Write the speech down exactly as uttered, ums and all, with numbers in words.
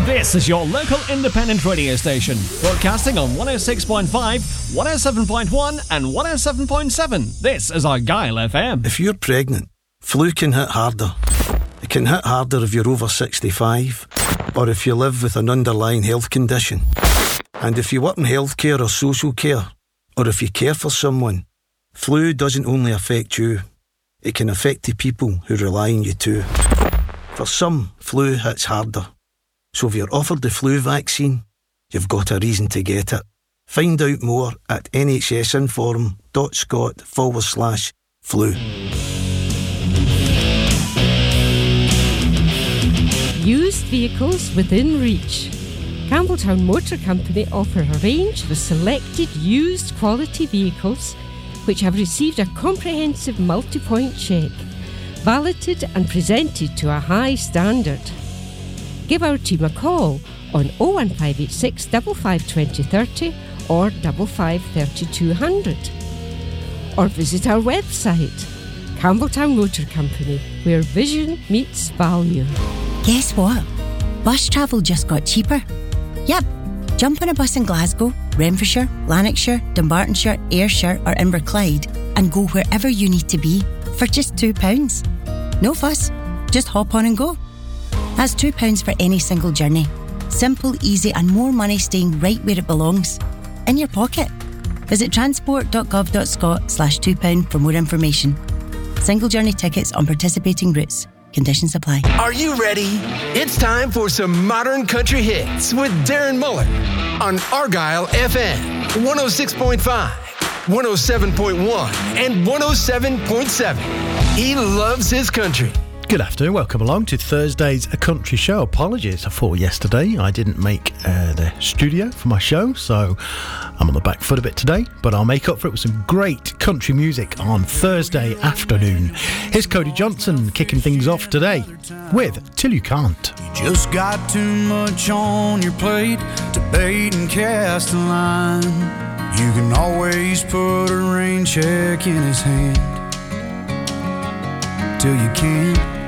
This is your local independent radio station, broadcasting on one oh six point five, one oh seven point one and one oh seven point seven. This is Argyle F M. If you're pregnant, flu can hit harder. It can hit harder if you're over sixty-five, or if you live with an underlying health condition. And if you work in healthcare or social care, or if you care for someone, flu doesn't only affect you, it can affect the people who rely on you too. For some, flu hits harder. So if you're offered the flu vaccine, you've got a reason to get it. Find out more at nhsinform.scot forward slash flu. Used vehicles within reach. Campbelltown Motor Company offer a range of selected used quality vehicles which have received a comprehensive multi-point check, validated and presented to a high standard. Give our team a call on oh one five eight six, five five two oh three oh or five five three two hundred. Or visit our website, Campbelltown Motor Company, where vision meets value. Guess what? Bus travel just got cheaper. Yep, jump on a bus in Glasgow, Renfrewshire, Lanarkshire, Dumbartonshire, Ayrshire or Inverclyde and go wherever you need to be for just two pounds. No fuss, just hop on and go. That's two pounds for any single journey. Simple, easy and more money staying right where it belongs. In your pocket. Visit transport.gov.scot slash two pound for more information. Single journey tickets on participating routes. Conditions apply. Are you ready? It's time for some modern country hits with Darren Muller on Argyle F M. one oh six point five, one oh seven point one and one oh seven point seven. He loves his country. Good afternoon, welcome along to Thursday's A Country Show. Apologies for yesterday, I didn't make uh, the studio for my show, so I'm on the back foot a bit today, but I'll make up for it with some great country music on Thursday afternoon. Here's Cody Johnson kicking things off today with Till You Can't. You just got too much on your plate to bait and cast a line. You can always put a rain check in his hand till you can't.